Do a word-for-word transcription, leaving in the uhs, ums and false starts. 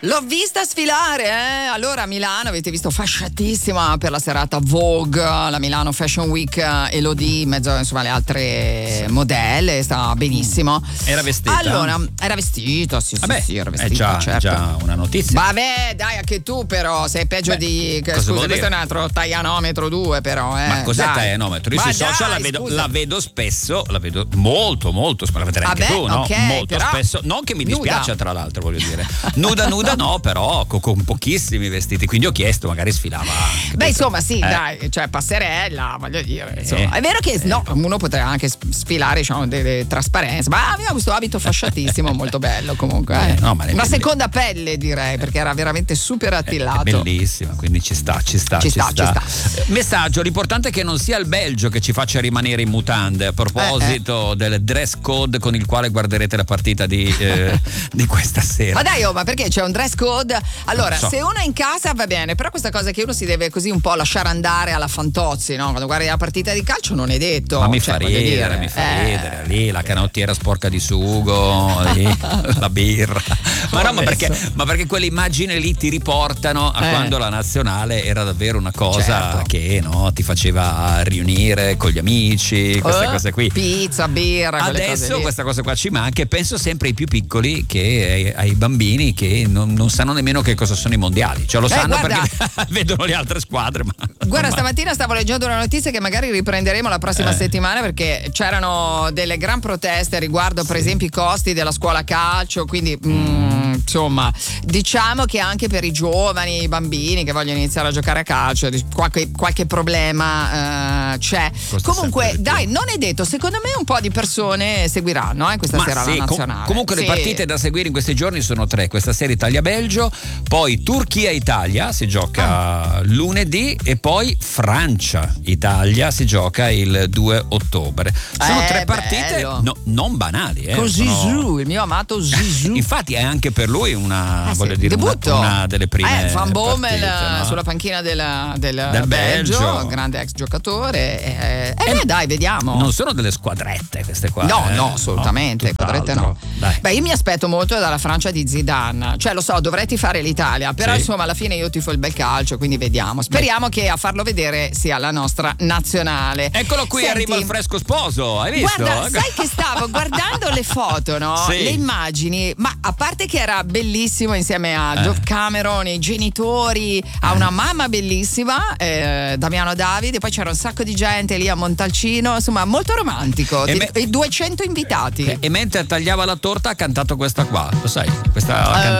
L'ho vista sfilare, eh? Allora a Milano avete visto fasciatissima per la serata Vogue, la Milano Fashion Week, Elodie in mezzo insomma alle altre sì. modelle, stava benissimo. Era vestita? Allora, era vestita, sì, Vabbè, sì, sì, era vestita, è già, certo. già una notizia. Vabbè, dai, anche tu però sei peggio Beh, di scusa, questo è un altro taglianometro due però, eh. Ma cos'è dai. taglianometro? Io sui dai, social la vedo, la vedo spesso, la vedo molto, molto, la vedrai anche Vabbè, tu, no? Okay, molto però, spesso, non che mi dispiaccia nuda. Tra l'altro, voglio dire. Nuda, nuda no, però con, con pochissimi vestiti, quindi ho chiesto, magari sfilava anche. Beh, insomma, sì, eh. dai, cioè passerella, voglio dire, insomma. Eh. È vero che eh. no, uno poteva anche sfilare, diciamo, delle trasparenze, ma aveva questo abito fasciatissimo, molto bello comunque. Eh. Eh, no, ma Una belli... seconda pelle, direi, perché era veramente super attillato. È bellissima, quindi ci sta, ci sta, ci, ci sta, sta. ci sta. Messaggio, l'importante è che non sia il Belgio che ci faccia rimanere in mutande. A proposito eh, eh. del dress code con il quale guarderete la partita di, eh, di questa sera. Ma dai, oh, ma perché c'è un dress code? Allora, so. se uno è in casa va bene, però questa cosa che uno si deve così un po' lasciare andare alla Fantozzi, no? Quando guardi la partita di calcio non è detto. Ma mi cioè, fa ridere, dire, mi fa eh. ridere. Lì la canottiera sporca di sugo, lì, la birra. Ma no, ma perché, ma perché quelle immagini lì ti riportano a eh. quando la nazionale era davvero una cosa certo. che no, ti faceva riunire con gli amici, queste eh, cose qui. Pizza, birra. Adesso questa cosa qua ci manca e penso sempre ai più piccoli che ai, ai bambini che non, non sanno nemmeno che cosa sono i mondiali. Cioè lo eh, sanno guarda, perché vedono le altre squadre. Ma guarda, ma... stamattina stavo leggendo una notizia che magari riprenderemo la prossima eh. settimana, perché c'erano delle gran proteste riguardo per sì. esempio i costi della scuola calcio, quindi mm, insomma diciamo che anche per i giovani, i bambini che vogliono iniziare a giocare a calcio qualche, qualche problema uh, c'è. Costa comunque dai, non è detto, secondo me un po' di persone seguiranno eh, questa ma sera sì, la nazionale. Com- comunque sì. le partite da seguire in questi giorni sono tre: questa sera Italia-Belgio, poi Turchia-Italia si gioca ah. lunedì e poi Francia-Italia si gioca il due ottobre. Sono eh, tre partite no, non banali, eh. Con sono... Zizou, il mio amato Zizou. Infatti è anche per lui una, eh, voglio sì. dire, una, una delle prime eh, Van Bommel partite, no? sulla panchina della, del, del Belgio, Belgio, grande ex giocatore. E eh, eh, dai, vediamo. Non sono delle squadrette queste qua. No, eh? no, assolutamente. No, squadrette no. Dai. Beh, io mi aspetto molto dalla Francia di Zidane. Cioè, lo so, dovrei tifare l'Italia, però sì. insomma, alla fine io tifo il bel calcio, quindi vediamo. Speriamo Beh. che a farlo vedere sia la nostra nazionale. Eccolo qui, Senti, arriva il fresco sposo, hai visto? Guarda, sai che stavo guardando le foto, no? Sì. Le immagini, ma a parte che era bellissimo insieme a eh. Dove Cameron, i genitori, eh. a una mamma bellissima, eh, Damiano Davide, poi c'era un sacco di gente lì a Montalcino, insomma molto romantico, e, me- e duecento invitati. E, e mentre tagliava la torta ha cantato questa qua, lo sai? Questa uh,